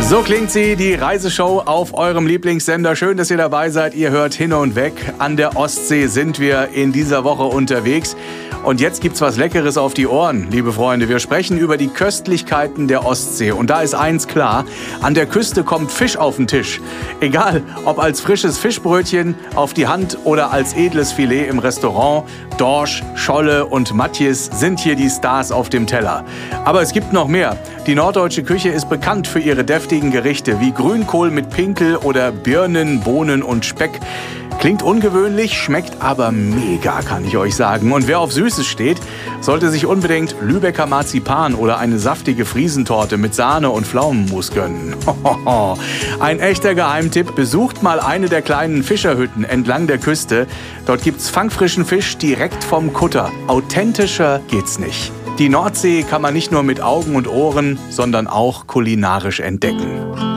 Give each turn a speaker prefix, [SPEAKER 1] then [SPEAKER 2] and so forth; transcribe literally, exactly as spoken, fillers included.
[SPEAKER 1] So klingt sie, die Reiseshow auf eurem Lieblingssender. Schön, dass ihr dabei seid. Ihr hört Hin und Weg. An der Ostsee sind wir in dieser Woche unterwegs. Und jetzt gibt's was Leckeres auf die Ohren, liebe Freunde. Wir sprechen über die Köstlichkeiten der Ostsee. Und da ist eins klar, an der Küste kommt Fisch auf den Tisch. Egal, ob als frisches Fischbrötchen auf die Hand oder als edles Filet im Restaurant. Dorsch, Scholle und Matjes sind hier die Stars auf dem Teller. Aber es gibt noch mehr. Die norddeutsche Küche ist bekannt für ihre deftigen Gerichte wie Grünkohl mit Pinkel oder Birnen, Bohnen und Speck. Klingt ungewöhnlich, schmeckt aber mega, kann ich euch sagen. Und wer auf Süßes steht, sollte sich unbedingt Lübecker Marzipan oder eine saftige Friesentorte mit Sahne und Pflaumenmus gönnen. Ein echter Geheimtipp, besucht mal eine der kleinen Fischerhütten entlang der Küste. Dort gibt's fangfrischen Fisch direkt vom Kutter. Authentischer geht's nicht. Die Nordsee kann man nicht nur mit Augen und Ohren, sondern auch kulinarisch entdecken.